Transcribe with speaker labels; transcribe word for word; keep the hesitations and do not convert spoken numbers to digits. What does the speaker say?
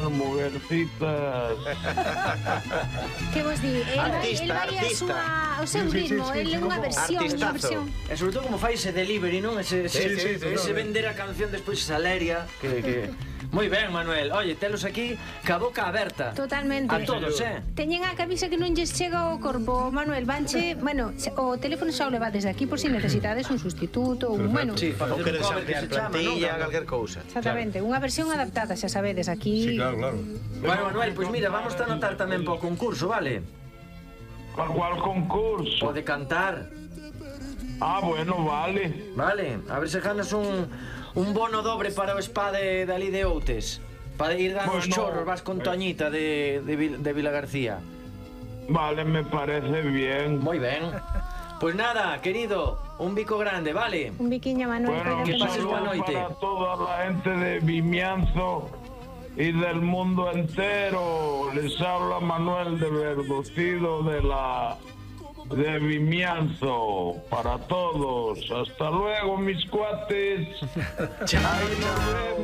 Speaker 1: las mujercitas.
Speaker 2: Que vos di? El,
Speaker 3: Artista,
Speaker 2: el vai a
Speaker 3: artista.
Speaker 2: súa, o seu ritmo,
Speaker 4: sí, sí,
Speaker 2: el é unha versión, unha
Speaker 3: artistazo.
Speaker 2: versión.
Speaker 5: E sobre todo como fai ese delivery, non? Ese, ese,
Speaker 4: Sí, sí,
Speaker 5: ese, ese vender a canción despois esa leria que, que... Moi ben, Manuel. Oye, telos aquí ca boca aberta.
Speaker 2: Totalmente.
Speaker 5: A todos, eh?
Speaker 2: Teñen a camisa que non lles chega ao corpo, Manuel, vanche, bueno, o teléfono xa o levades aquí por si necesitades un sustituto, un, bueno,
Speaker 5: Sí, para
Speaker 3: Ou
Speaker 5: facer
Speaker 3: queres
Speaker 5: un cover que
Speaker 3: ampliar
Speaker 5: se chama,
Speaker 3: plantilla,
Speaker 5: non?
Speaker 3: calquer cousa.
Speaker 2: exactamente, unha versión adaptada, xa sabedes, aquí.
Speaker 4: Sí, claro, claro.
Speaker 5: Bueno, Manuel, pois pues mira, vamos a anotar tamén para o concurso, vale?
Speaker 1: ¿Para cuál concurso?
Speaker 5: Pode cantar,
Speaker 1: Ah, bueno, vale.
Speaker 5: vale? A ver se ganas un, un bono dobre para o spa de, de ali de Outes. Para ir dar uns
Speaker 1: Bueno,
Speaker 5: chorros, vas con Toñita de, de, Vil- de Vila García.
Speaker 1: Vale, me parece bien.
Speaker 5: Moi ben. Pois nada, querido, un bico grande, vale?
Speaker 2: Un biquiño, Manuel,
Speaker 1: Bueno,
Speaker 5: que
Speaker 1: un
Speaker 2: cállate.
Speaker 5: pases
Speaker 1: saludo
Speaker 5: buena noite.
Speaker 1: para toda la gente de Vimianzo y del mundo entero. Les habla Manuel de Verdocido de la de Vimianzo para todos. Hasta luego, mis cuates.
Speaker 5: Chao.
Speaker 1: Ahí nos vemos.